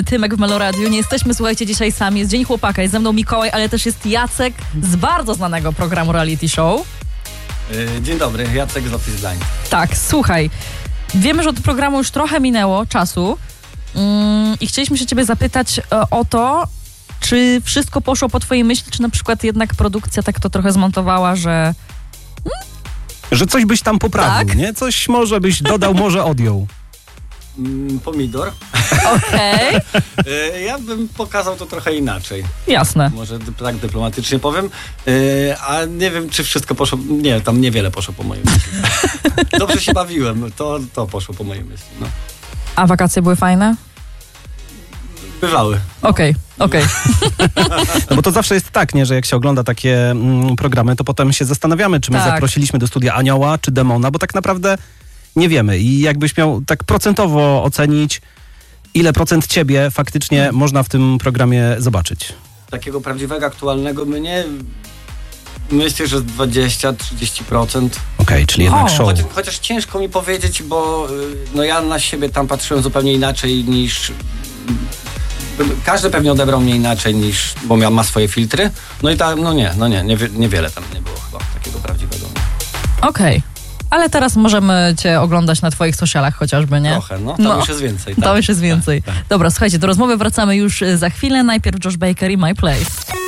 Tymek w Meloradiu. Nie jesteśmy, słuchajcie, dzisiaj sami. Jest Dzień Chłopaka, jest ze mną Mikołaj, ale też jest Jacek z bardzo znanego programu reality show. Dzień dobry, Jacek z Office Blind. Tak, słuchaj. Wiemy, że od programu już trochę minęło czasu i chcieliśmy się ciebie zapytać o to, czy wszystko poszło po twojej myśli, czy na przykład jednak produkcja tak to trochę zmontowała, że... Że coś byś tam poprawił, tak? nie? Coś może byś dodał, może odjął. Pomidor. Okej. Ja bym pokazał to trochę inaczej. Jasne. Może tak dyplomatycznie powiem. A nie wiem, czy wszystko poszło... Nie, tam niewiele poszło po mojej myśli. Dobrze się bawiłem. To poszło po mojej myśli. No. A wakacje były fajne? Bywały. Okej. No bo to zawsze jest tak, nie, że jak się ogląda takie programy, to potem się zastanawiamy, czy my Tak. zaprosiliśmy do studia anioła, czy demona, bo tak naprawdę nie wiemy. I jakbyś miał tak procentowo ocenić, ile procent ciebie faktycznie można w tym programie zobaczyć? Takiego prawdziwego, aktualnego mnie... Myślę, że 20-30%. Okej, czyli jednak show. Chociaż ciężko mi powiedzieć, bo no ja na siebie tam patrzyłem zupełnie inaczej niż... Każdy pewnie odebrał mnie inaczej niż... Bo ma swoje filtry. No i tak, niewiele tam nie było chyba takiego prawdziwego. Okej. Ale teraz możemy cię oglądać na twoich socialach chociażby, nie? Trochę, to już jest więcej. Tak? To już jest więcej. Tak. Dobra, słuchajcie, do rozmowy wracamy już za chwilę. Najpierw Josh Baker i My Place.